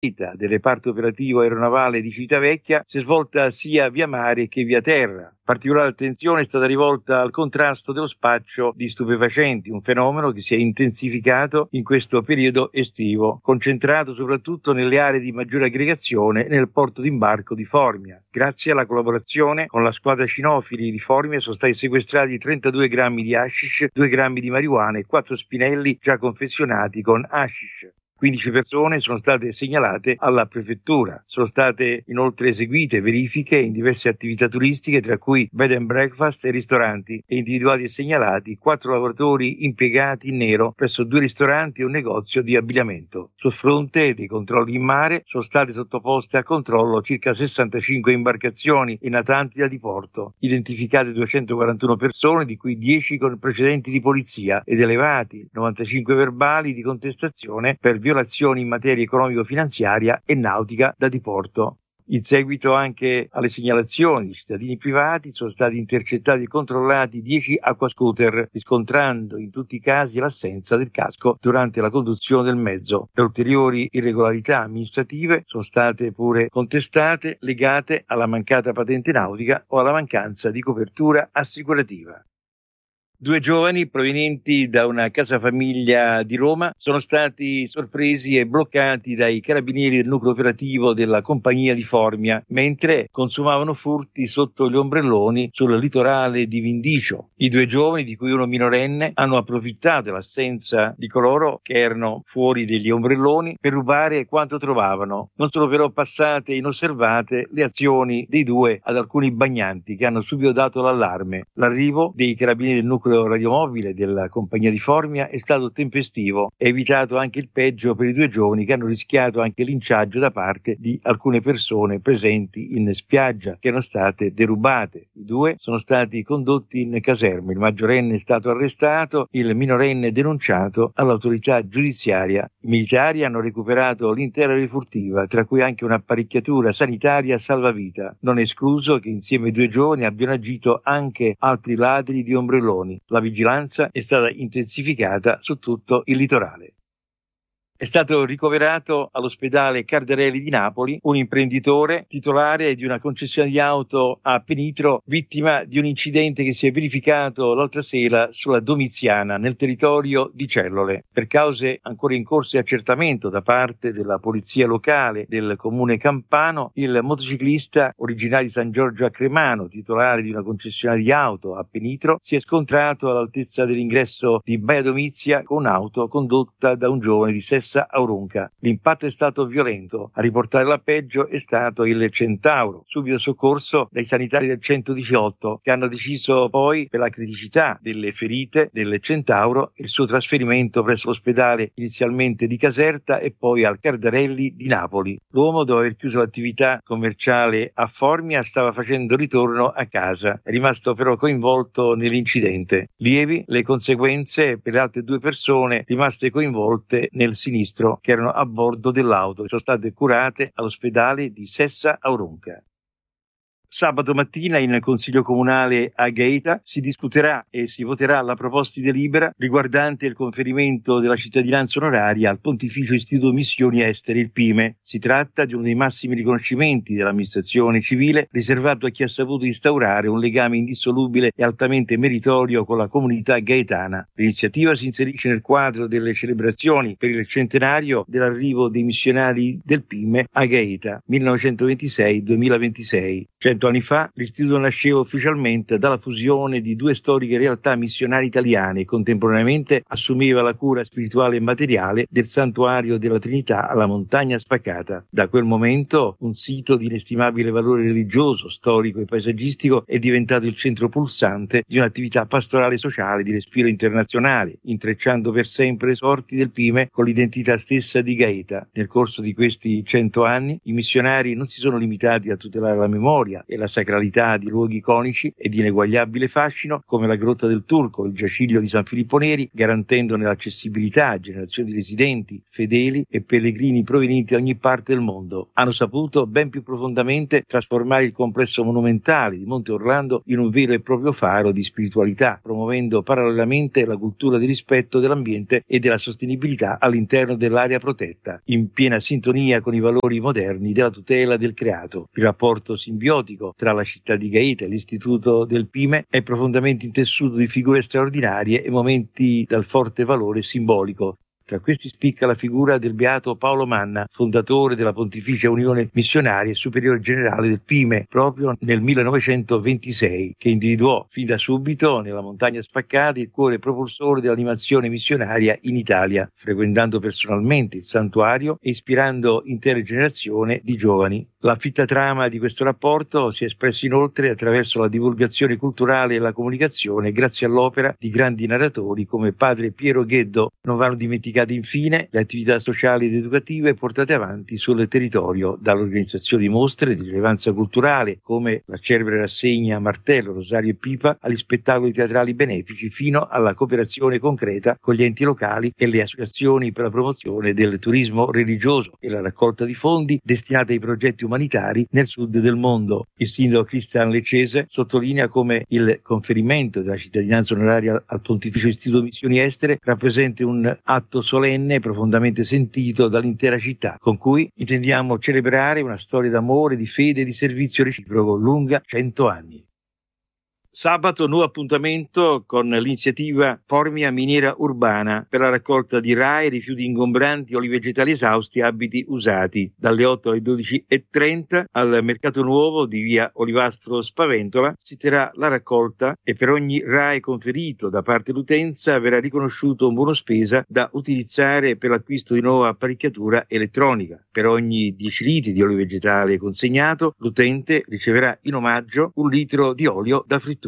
del reparto operativo aeronavale di Civitavecchia si è svolta sia via mare che via terra. Particolare attenzione è stata rivolta al contrasto dello spaccio di stupefacenti, un fenomeno che si è intensificato in questo periodo estivo, concentrato soprattutto nelle aree di maggiore aggregazione e nel porto d'imbarco di Formia. Grazie alla collaborazione con la squadra cinofili di Formia sono stati sequestrati 32 grammi di hashish, 2 grammi di marijuana e 4 spinelli già confezionati con hashish. 15 persone sono state segnalate alla prefettura. Sono state inoltre eseguite verifiche in diverse attività turistiche, tra cui bed and breakfast e ristoranti, e individuati e segnalati 4 lavoratori impiegati in nero presso 2 ristoranti e un negozio di abbigliamento. Sul fronte dei controlli in mare sono state sottoposte a controllo circa 65 imbarcazioni e natanti da diporto, identificate 241 persone, di cui 10 con precedenti di polizia, ed elevati 95 verbali di contestazione per violazioni in materia economico-finanziaria e nautica da diporto. In seguito anche alle segnalazioni di cittadini privati sono stati intercettati e controllati 10 acquascooter, riscontrando in tutti i casi l'assenza del casco durante la conduzione del mezzo. Le ulteriori irregolarità amministrative sono state pure contestate, legate alla mancata patente nautica o alla mancanza di copertura assicurativa. 2 giovani provenienti da una casa famiglia di Roma sono stati sorpresi e bloccati dai carabinieri del nucleo operativo della compagnia di Formia mentre consumavano furti sotto gli ombrelloni sul litorale di Vindicio. I 2 giovani, di cui uno minorenne, hanno approfittato dell'assenza di coloro che erano fuori degli ombrelloni per rubare quanto trovavano. Non sono però passate inosservate le azioni dei 2 ad alcuni bagnanti che hanno subito dato l'allarme. L'arrivo dei carabinieri del nucleo radiomobile della compagnia di Formia è stato tempestivo e evitato anche il peggio per i 2 giovani, che hanno rischiato anche linciaggio da parte di alcune persone presenti in spiaggia, che erano state derubate. I 2 sono stati condotti in caserma, il maggiorenne è stato arrestato, il minorenne denunciato all'autorità giudiziaria. I militari hanno recuperato l'intera refurtiva, tra cui anche un'apparecchiatura sanitaria salvavita. Non è escluso che insieme ai 2 giovani abbiano agito anche altri ladri di ombrelloni. La vigilanza è stata intensificata su tutto il litorale. È stato ricoverato all'ospedale Cardarelli di Napoli un imprenditore titolare di una concessione di auto a Penitro, vittima di un incidente che si è verificato l'altra sera sulla Domiziana, nel territorio di Cellole. Per cause ancora in corso di accertamento da parte della polizia locale del comune campano, il motociclista originario di San Giorgio a Cremano, titolare di una concessionaria di auto a Penitro, si è scontrato all'altezza dell'ingresso di Baia Domizia con un'auto condotta da un giovane di Sessa Aurunca. L'impatto è stato violento. A riportare la peggio è stato il Centauro, subito soccorso dai sanitari del 118, che hanno deciso poi, per la criticità delle ferite del Centauro, il suo trasferimento presso l'ospedale inizialmente di Caserta e poi al Cardarelli di Napoli. L'uomo, dopo aver chiuso l'attività commerciale a Formia, stava facendo ritorno a casa. È rimasto però coinvolto nell'incidente. Lievi le conseguenze per le altre 2 persone rimaste coinvolte nel sinistro, che erano a bordo dell'auto, che sono state curate all'ospedale di Sessa Aurunca. Sabato mattina in Consiglio Comunale a Gaeta si discuterà e si voterà la proposta di delibera riguardante il conferimento della cittadinanza onoraria al Pontificio Istituto Missioni Estere, il PIME. Si tratta di uno dei massimi riconoscimenti dell'amministrazione civile riservato a chi ha saputo instaurare un legame indissolubile e altamente meritorio con la comunità gaetana. L'iniziativa si inserisce nel quadro delle celebrazioni per il centenario dell'arrivo dei missionari del PIME a Gaeta, 1926-2026. 100 anni fa l'istituto nasceva ufficialmente dalla fusione di 2 storiche realtà missionarie italiane e contemporaneamente assumeva la cura spirituale e materiale del santuario della Trinità alla Montagna Spaccata. Da quel momento un sito di inestimabile valore religioso, storico e paesaggistico è diventato il centro pulsante di un'attività pastorale sociale di respiro internazionale, intrecciando per sempre le sorti del PIME con l'identità stessa di Gaeta. Nel corso di questi 100 anni i missionari non si sono limitati a tutelare la memoria e la sacralità di luoghi iconici e di ineguagliabile fascino come la Grotta del Turco, il Giaciglio di San Filippo Neri, garantendone l'accessibilità a generazioni di residenti, fedeli e pellegrini provenienti da ogni parte del mondo. Hanno saputo ben più profondamente trasformare il complesso monumentale di Monte Orlando in un vero e proprio faro di spiritualità, promuovendo parallelamente la cultura del rispetto dell'ambiente e della sostenibilità all'interno dell'area protetta, in piena sintonia con i valori moderni della tutela del creato. Il rapporto simbiotico tra la città di Gaeta e l'istituto del Pime è profondamente intessuto di figure straordinarie e momenti dal forte valore simbolico. Tra questi spicca la figura del beato Paolo Manna, fondatore della Pontificia Unione Missionaria e superiore generale del Pime, proprio nel 1926, che individuò fin da subito nella montagna spaccata il cuore propulsore dell'animazione missionaria in Italia, frequentando personalmente il santuario e ispirando intere generazioni di giovani. La fitta trama di questo rapporto si è espressa inoltre attraverso la divulgazione culturale e la comunicazione grazie all'opera di grandi narratori come padre Piero Gheddo. Non vanno dimenticate infine le attività sociali ed educative portate avanti sul territorio, dall'organizzazione di mostre di rilevanza culturale come la celebre rassegna Martello, Rosario e Pipa, agli spettacoli teatrali benefici fino alla cooperazione concreta con gli enti locali e le associazioni per la promozione del turismo religioso e la raccolta di fondi destinati ai progetti umanitari nel sud del mondo. Il sindaco Cristian Leccese sottolinea come il conferimento della cittadinanza onoraria al Pontificio Istituto Missioni Estere rappresenti un atto solenne e profondamente sentito dall'intera città, con cui intendiamo celebrare una storia d'amore, di fede e di servizio reciproco lunga 100 anni. Sabato nuovo appuntamento con l'iniziativa Formia Miniera Urbana per la raccolta di RAEE, rifiuti ingombranti, oli vegetali esausti, abiti usati, dalle 8 alle 12:30 al Mercato Nuovo di via Olivastro Spaventola si terrà la raccolta e per ogni RAEE conferito da parte dell'utenza verrà riconosciuto un buono spesa da utilizzare per l'acquisto di nuova apparecchiatura elettronica. Per ogni 10 litri di olio vegetale consegnato, l'utente riceverà in omaggio 1 litro di olio da frittura.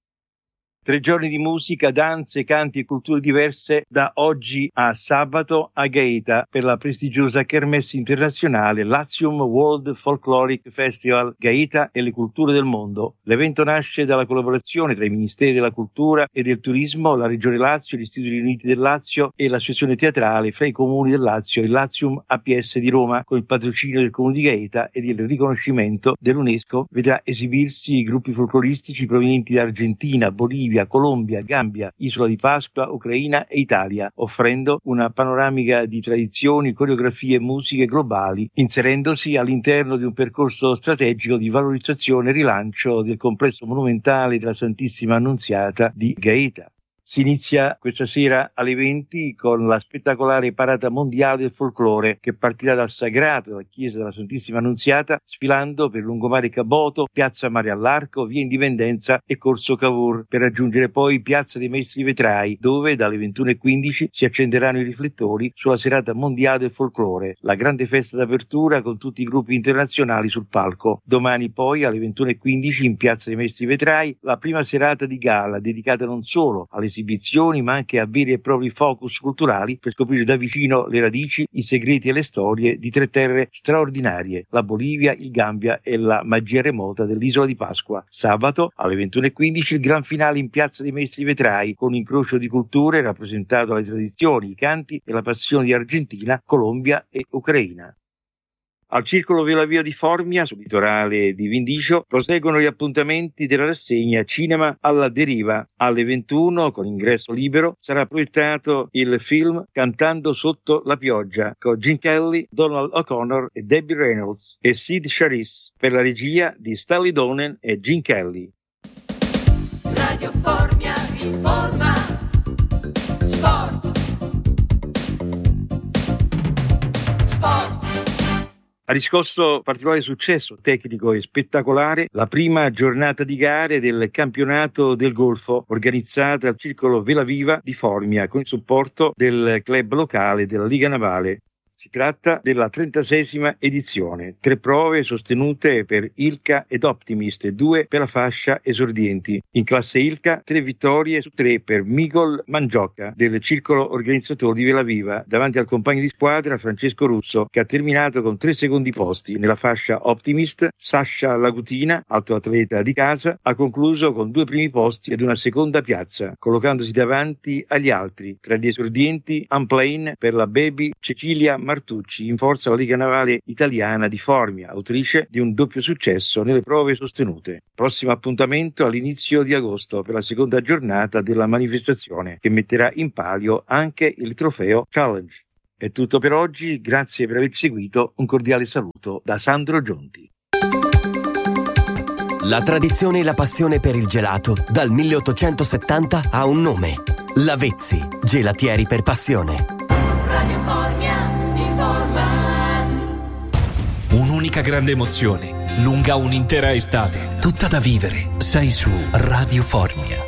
3 giorni di musica, danze, canti e culture diverse da oggi a sabato a Gaeta per la prestigiosa kermesse internazionale Latium World Folkloric Festival Gaeta e le culture del mondo. L'evento nasce dalla collaborazione tra i Ministeri della Cultura e del Turismo, la Regione Lazio, gli Istituti Uniti del Lazio e l'Associazione Teatrale fra i comuni del Lazio e il Latium APS di Roma, con il patrocinio del Comune di Gaeta ed il riconoscimento dell'UNESCO. Vedrà esibirsi gruppi folcloristici provenienti da Argentina, Bolivia, Colombia, Gambia, Isola di Pasqua, Ucraina e Italia, offrendo una panoramica di tradizioni, coreografie e musiche globali, inserendosi all'interno di un percorso strategico di valorizzazione e rilancio del complesso monumentale della Santissima Annunziata di Gaeta. Si inizia questa sera alle 20 con la spettacolare parata mondiale del folklore che partirà dal sagrato della chiesa della Santissima Annunziata, sfilando per Lungomare Caboto, Piazza Mare all'Arco, Via Indipendenza e Corso Cavour, per raggiungere poi Piazza dei Maestri Vetrai, dove dalle 21:15 si accenderanno i riflettori sulla serata mondiale del folklore, la grande festa d'apertura con tutti i gruppi internazionali sul palco. Domani poi alle 21:15 in Piazza dei Maestri Vetrai la prima serata di gala dedicata non solo alle esibizioni ma anche a veri e propri focus culturali per scoprire da vicino le radici, i segreti e le storie di 3 terre straordinarie, la Bolivia, il Gambia e la magia remota dell'isola di Pasqua. Sabato alle 21:15 il gran finale in Piazza dei Maestri Vetrai con un incrocio di culture rappresentato dalle tradizioni, i canti e la passione di Argentina, Colombia e Ucraina. Al Circolo Via Via di Formia, sul litorale di Vindicio, proseguono gli appuntamenti della rassegna Cinema alla Deriva. Alle 21, con ingresso libero, sarà proiettato il film Cantando sotto la pioggia, con Gene Kelly, Donald O'Connor e Debbie Reynolds e Sid Charisse, per la regia di Stanley Donen e Gene Kelly. Radio Formia informa. Sport. Ha riscosso particolare successo tecnico e spettacolare la prima giornata di gare del campionato del Golfo organizzata al Circolo Vela Viva di Formia con il supporto del club locale della Liga Navale. Si tratta della 36esima edizione, 3 prove sostenute per Ilka ed Optimist e 2 per la fascia esordienti. In classe Ilka 3 vittorie su 3 per Migol Mangiocca del circolo organizzatore di Vela Viva davanti al compagno di squadra Francesco Russo, che ha terminato con 3 secondi posti. Nella fascia Optimist Sasha Lagutina, alto atleta di casa, ha concluso con 2 primi posti ed una seconda piazza, collocandosi davanti agli altri. Tra gli esordienti Unplane per la baby Cecilia Martucci, in forza alla Lega Navale Italiana di Formia, autrice di un doppio successo nelle prove sostenute. Prossimo appuntamento all'inizio di agosto per la seconda giornata della manifestazione, che metterà in palio anche il trofeo Challenge. È tutto per oggi, grazie per averci seguito, un cordiale saluto da Sandro Gionti. La tradizione e la passione per il gelato dal 1870 ha un nome: Lavezzi, gelatieri per passione. Radio Formia informa. Un'unica grande emozione, lunga un'intera estate, tutta da vivere. Sei su Radio Formia.